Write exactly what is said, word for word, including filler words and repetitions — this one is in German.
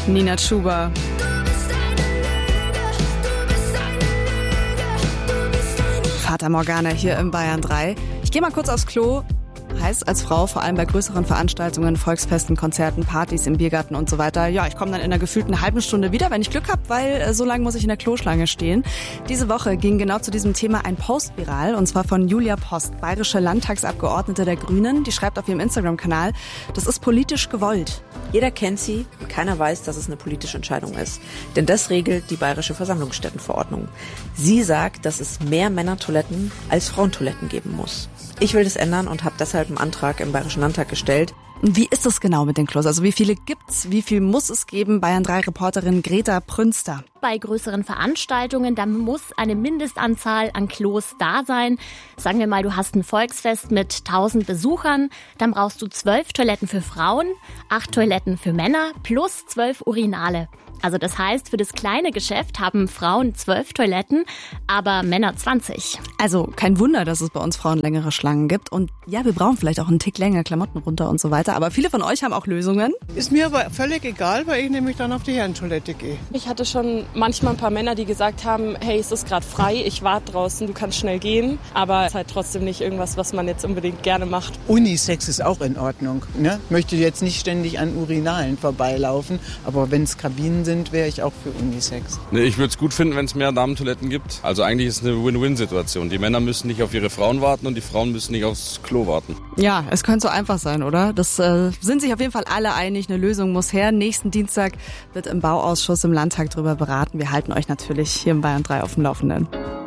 Nina Chuba. Fata Morgana hier im Bayern drei. Ich gehe mal kurz aufs Klo. Heißt als Frau, vor allem bei größeren Veranstaltungen, Volksfesten, Konzerten, Partys im Biergarten und so weiter. Ja, ich komme dann in einer gefühlten halben Stunde wieder, wenn ich Glück habe, weil äh, so lange muss ich in der Kloschlange stehen. Diese Woche ging genau zu diesem Thema ein Post viral, und zwar von Julia Post, bayerische Landtagsabgeordnete der Grünen. Die schreibt auf ihrem Instagram-Kanal, das ist politisch gewollt. Jeder kennt sie und keiner weiß, dass es eine politische Entscheidung ist. Denn das regelt die bayerische Versammlungsstättenverordnung. Sie sagt, dass es mehr Männertoiletten als Frauentoiletten geben muss. Ich will das ändern und habe deshalb einen Antrag im Bayerischen Landtag gestellt. Wie ist es genau mit den Klos? Also wie viele gibt's? Wie viel muss es geben? Bayern drei Reporterin Greta Prünster. Bei größeren Veranstaltungen, da muss eine Mindestanzahl an Klos da sein. Sagen wir mal, du hast ein Volksfest mit tausend Besuchern, dann brauchst du zwölf Toiletten für Frauen, acht Toiletten für Männer plus zwölf Urinale. Also das heißt, für das kleine Geschäft haben Frauen zwölf Toiletten, aber Männer zwanzig. Also kein Wunder, dass es bei uns Frauen längere Schlangen gibt. Und ja, wir brauchen vielleicht auch einen Tick länger, Klamotten runter und so weiter. Aber viele von euch haben auch Lösungen. Ist mir aber völlig egal, weil ich nämlich dann auf die Herrentoilette gehe. Ich hatte schon manchmal ein paar Männer, die gesagt haben, hey, es ist gerade frei, ich warte draußen, du kannst schnell gehen. Aber es ist halt trotzdem nicht irgendwas, was man jetzt unbedingt gerne macht. Unisex ist auch in Ordnung. Ne? Möchte jetzt nicht ständig an Urinalen vorbeilaufen, aber wenn es Kabinen sind, wäre ich auch für Unisex. Nee, ich würde es gut finden, wenn es mehr Damentoiletten gibt. Also eigentlich ist es eine Win-Win-Situation. Die Männer müssen nicht auf ihre Frauen warten und die Frauen müssen nicht aufs Klo warten. Ja, es könnte so einfach sein, oder? Das äh, sind sich auf jeden Fall alle einig. Eine Lösung muss her. Nächsten Dienstag wird im Bauausschuss im Landtag drüber beraten. Wir halten euch natürlich hier im Bayern drei auf dem Laufenden.